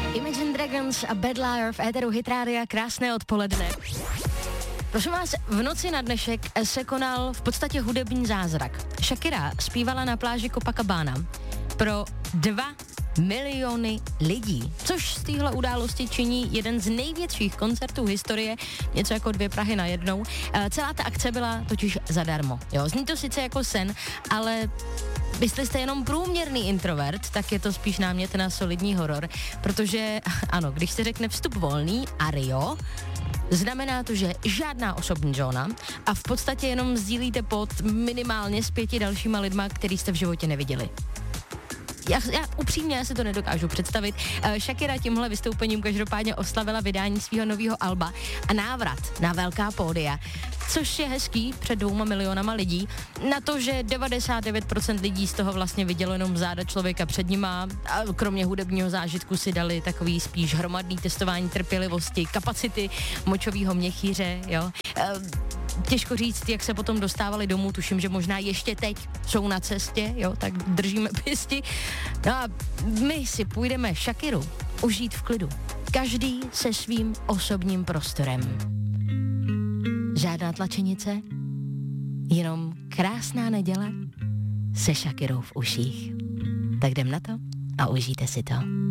Imagine Dragons a Bad Liar v éteru Hit Rádia, krásné odpoledne. Prosím vás, v noci na dnešek se konal v podstatě hudební zázrak. Shakira zpívala na pláži Copacabana pro 2 miliony lidí, což z téhle události činí jeden z největších koncertů historie, něco jako 2 Prahy najednou. Celá ta akce byla totiž zadarmo. Jo, zní to sice jako sen, ale jestli jste jenom průměrný introvert, tak je to spíš námět na solidní horor, protože ano, když se řekne vstup volný a Rio, znamená to, že žádná osobní zóna a v podstatě jenom sdílíte pod minimálně s 5 dalšíma lidma, který jste v životě neviděli. Já upřímně si to nedokážu představit. Shakira tímhle vystoupením každopádně oslavila vydání svého nového alba a návrat na velká pódia, což je hezký před 2 milionama lidí. Na to, že 99% lidí z toho vlastně vidělo jenom záda člověka před nima a kromě hudebního zážitku si dali takový spíš hromadný testování trpělivosti, kapacity močového měchýře, jo. Těžko říct, jak se potom dostávali domů, tuším, že možná ještě teď jsou na cestě, jo, tak držíme pěsti. No a my si půjdeme Shakiru užít v klidu. Každý se svým osobním prostorem. Žádná tlačenice, jenom krásná neděle se Shakirou v uších. Tak jdem na to a užijte si to.